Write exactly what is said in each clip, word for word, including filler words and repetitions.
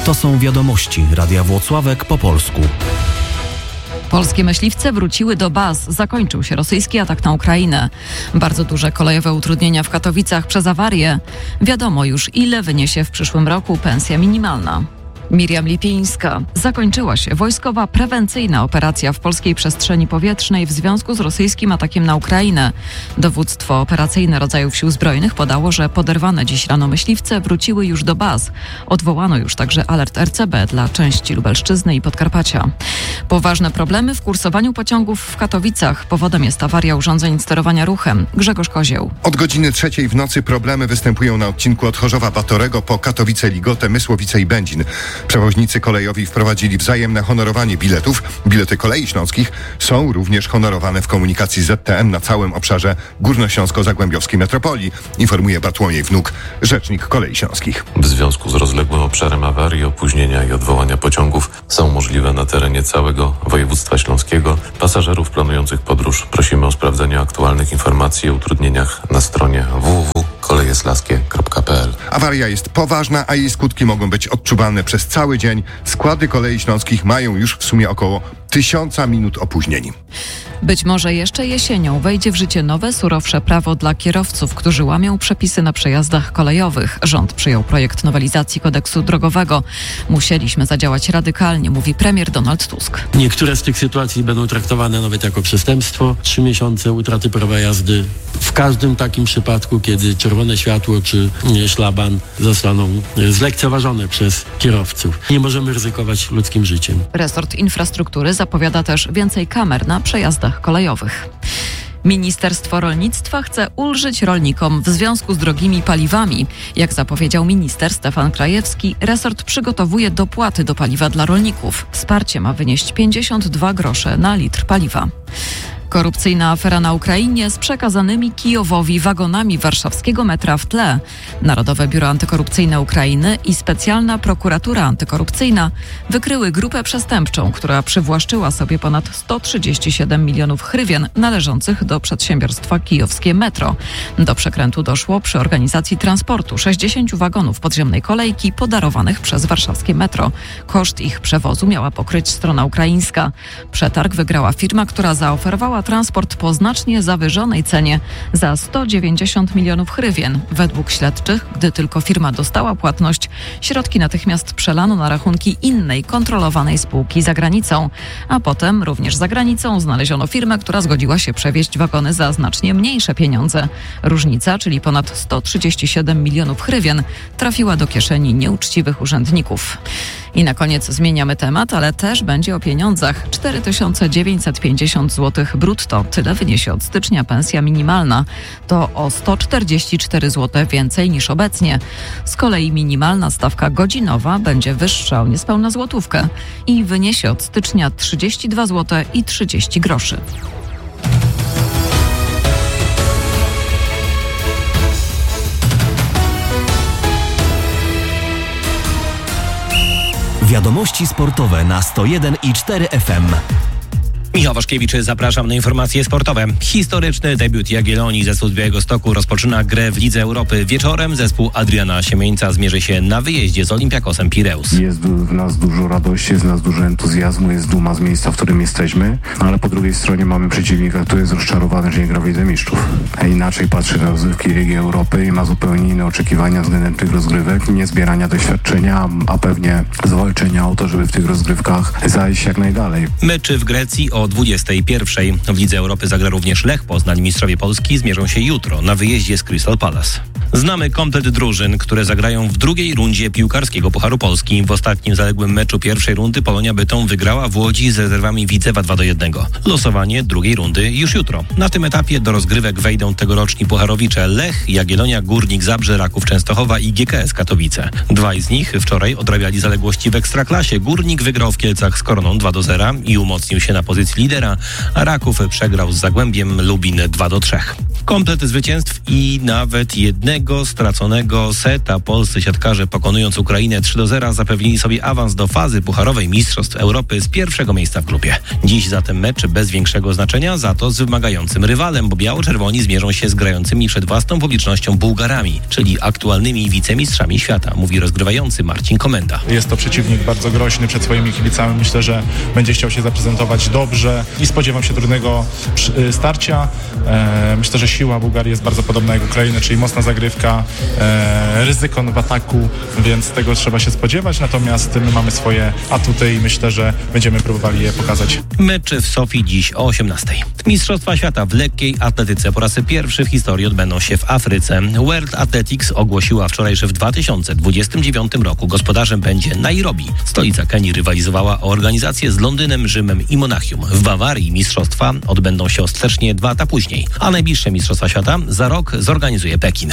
To są wiadomości Radia Włocławek po polsku. Polskie myśliwce wróciły do baz. Zakończył się rosyjski atak na Ukrainę. Bardzo duże kolejowe utrudnienia w Katowicach przez awarię. Wiadomo już, ile wyniesie w przyszłym roku pensja minimalna. Miriam Lipińska. Zakończyła się wojskowa prewencyjna operacja w polskiej przestrzeni powietrznej w związku z rosyjskim atakiem na Ukrainę. Dowództwo operacyjne rodzajów sił zbrojnych podało, że poderwane dziś rano myśliwce wróciły już do baz. Odwołano już także alert R C B dla części Lubelszczyzny i Podkarpacia. Poważne problemy w kursowaniu pociągów w Katowicach. Powodem jest awaria urządzeń sterowania ruchem. Grzegorz Kozieł. Od godziny trzeciej w nocy problemy występują na odcinku od Chorzowa-Batorego po Katowice-Ligotę, Mysłowice i Będzin. Przewoźnicy kolejowi wprowadzili wzajemne honorowanie biletów. Bilety kolei śląskich są również honorowane w komunikacji Z T M na całym obszarze górnośląsko-zagłębiowskiej metropolii, informuje Bartłomiej Wnuk, rzecznik kolei śląskich. W związku z rozległym obszarem awarii, opóźnienia i odwołania pociągów są możliwe na terenie całego województwa śląskiego. Pasażerów planujących podróż prosimy o sprawdzenie aktualnych informacji o utrudnieniach na stronie w w w kropka kolejeslaskie kropka p l. Awaria jest poważna, a jej skutki mogą być odczuwalne przez cały dzień. Składy kolei śląskich mają już w sumie około tysiąca minut opóźnień. Być może jeszcze jesienią wejdzie w życie nowe, surowsze prawo dla kierowców, którzy łamią przepisy na przejazdach kolejowych. Rząd przyjął projekt nowelizacji kodeksu drogowego. Musieliśmy zadziałać radykalnie, mówi premier Donald Tusk. Niektóre z tych sytuacji będą traktowane nawet jako przestępstwo. Trzy miesiące utraty prawa jazdy. W każdym takim przypadku, kiedy czerwone światło czy szlaban zostaną zlekceważone przez kierowców. Nie możemy ryzykować ludzkim życiem. Resort infrastruktury zapowiada też więcej kamer na przejazdach kolejowych. Ministerstwo Rolnictwa chce ulżyć rolnikom w związku z drogimi paliwami. Jak zapowiedział minister Stefan Krajewski, resort przygotowuje dopłaty do paliwa dla rolników. Wsparcie ma wynieść pięćdziesiąt dwa grosze na litr paliwa. Korupcyjna afera na Ukrainie z przekazanymi Kijowowi wagonami warszawskiego metra w tle. Narodowe Biuro Antykorupcyjne Ukrainy i Specjalna Prokuratura Antykorupcyjna wykryły grupę przestępczą, która przywłaszczyła sobie ponad sto trzydzieści siedem milionów hrywien należących do przedsiębiorstwa Kijowskie Metro. Do przekrętu doszło przy organizacji transportu sześćdziesięciu wagonów podziemnej kolejki podarowanych przez warszawskie Metro. Koszt ich przewozu miała pokryć strona ukraińska. Przetarg wygrała firma, która zaoferowała transport po znacznie zawyżonej cenie za sto dziewięćdziesiąt milionów hrywien. Według śledczych, gdy tylko firma dostała płatność, środki natychmiast przelano na rachunki innej kontrolowanej spółki za granicą, a potem również za granicą znaleziono firmę, która zgodziła się przewieźć wagony za znacznie mniejsze pieniądze. Różnica, czyli ponad sto trzydzieści siedem milionów hrywien, trafiła do kieszeni nieuczciwych urzędników. I na koniec zmieniamy temat, ale też będzie o pieniądzach. cztery tysiące dziewięćset pięćdziesiąt złotych brutto. Tyle wyniesie od stycznia pensja minimalna. To o sto czterdzieści cztery złote więcej niż obecnie. Z kolei minimalna stawka godzinowa będzie wyższa o niespełna złotówkę i wyniesie od stycznia trzydzieści dwa złote i trzydzieści groszy. Wiadomości sportowe na sto jeden i cztery F M. Michał Waszkiewicz, zapraszam na informacje sportowe. Historyczny debiut Jagiellonii. Zespół z Białegostoku rozpoczyna grę w Lidze Europy. Wieczorem zespół Adriana Siemieńca zmierzy się na wyjeździe z Olympiakosem Pireus. Jest w nas dużo radości, jest w nas dużo entuzjazmu, jest duma z miejsca, w którym jesteśmy, ale po drugiej stronie mamy przeciwnika, który jest rozczarowany, że nie gra w Lidze Mistrzów. A inaczej patrzy na rozgrywki Ligi Europy i ma zupełnie inne oczekiwania względem tych rozgrywek, nie zbierania doświadczenia, a pewnie zawalczenia o to, żeby w tych rozgrywkach zajść jak najdalej. Meczy w Grecji o dwudziestej pierwszej. W Lidze Europy zagra również Lech Poznań. Mistrzowie Polski zmierzą się jutro na wyjeździe z Crystal Palace. Znamy komplet drużyn, które zagrają w drugiej rundzie piłkarskiego Pucharu Polski. W ostatnim zaległym meczu pierwszej rundy Polonia Bytom wygrała w Łodzi z rezerwami Widzewa dwa do jednego. Losowanie drugiej rundy już jutro. Na tym etapie do rozgrywek wejdą tegoroczni pucharowicze Lech, Jagiellonia, Górnik Zabrze, Raków Częstochowa i G K S Katowice. Dwaj z nich wczoraj odrabiali zaległości w Ekstraklasie. Górnik wygrał w Kielcach z Koroną dwa do zera i umocnił się na pozycji pozycji lidera, a Raków przegrał z Zagłębiem Lubin dwa do trzech. Komplet zwycięstw i nawet jednego straconego seta polscy siatkarze, pokonując Ukrainę trzy do zera, zapewnili sobie awans do fazy pucharowej Mistrzostw Europy z pierwszego miejsca w grupie. Dziś zatem mecz bez większego znaczenia, za to z wymagającym rywalem, bo biało-czerwoni zmierzą się z grającymi przed własną publicznością Bułgarami, czyli aktualnymi wicemistrzami świata, mówi rozgrywający Marcin Komenda. Jest to przeciwnik bardzo groźny przed swoimi kibicami. Myślę, że będzie chciał się zaprezentować dobrze i spodziewam się trudnego starcia. Myślę, że siła Bułgarii jest bardzo podobna jak Ukrainy, czyli mocna zagrywka, ryzyko w ataku, więc tego trzeba się spodziewać. Natomiast my mamy swoje atuty i myślę, że będziemy próbowali je pokazać. Mecz w Sofii dziś o osiemnastej. Mistrzostwa świata w lekkiej atletyce po raz pierwszy w historii odbędą się w Afryce. World Athletics ogłosiła wczoraj, że w dwa tysiące dwudziestym dziewiątym roku gospodarzem będzie Nairobi. Stolica Kenii rywalizowała o organizację z Londynem, Rzymem i Monachium. W Bawarii mistrzostwa odbędą się ostatecznie dwa lata później, a najbliższe Mistrzostwa Świata za rok zorganizuje Pekin.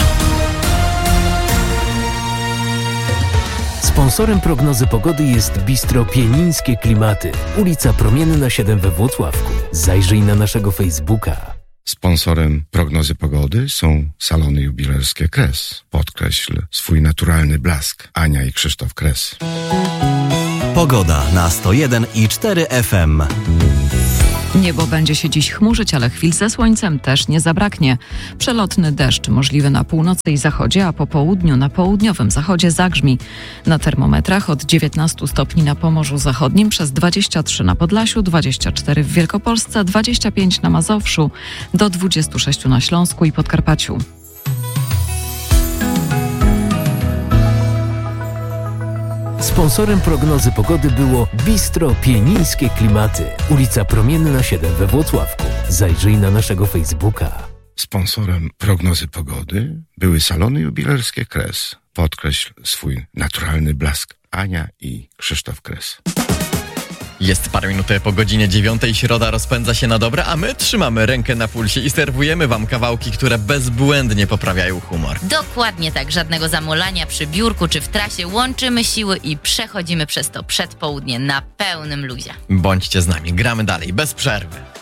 Sponsorem prognozy pogody jest Bistro Pienińskie Klimaty, ulica Promienna siedem we Włocławku. Zajrzyj na naszego Facebooka. Sponsorem prognozy pogody są salony jubilerskie Kres. Podkreśl swój naturalny blask. Ania i Krzysztof Kres. Pogoda na sto jeden i cztery F M. Niebo będzie się dziś chmurzyć, ale chwil ze słońcem też nie zabraknie. Przelotny deszcz możliwy na północy i zachodzie, a po południu na południowym zachodzie zagrzmi. Na termometrach od dziewiętnastu stopni na Pomorzu Zachodnim, przez dwadzieścia trzy na Podlasiu, dwadzieścia cztery w Wielkopolsce, dwadzieścia pięć na Mazowszu, do dwudziestu sześciu na Śląsku i Podkarpaciu. Sponsorem prognozy pogody było Bistro Pienińskie Klimaty, ulica Promienna siedem we Włocławku. Zajrzyj na naszego Facebooka. Sponsorem prognozy pogody były salony jubilerskie Kres. Podkreśl swój naturalny blask. Ania i Krzysztof Kres. Jest parę minut po godzinie dziewiątej, środa rozpędza się na dobre, a my trzymamy rękę na pulsie i serwujemy wam kawałki, które bezbłędnie poprawiają humor. Dokładnie tak, żadnego zamulania przy biurku czy w trasie, łączymy siły i przechodzimy przez to przedpołudnie na pełnym luzie. Bądźcie z nami, gramy dalej, bez przerwy.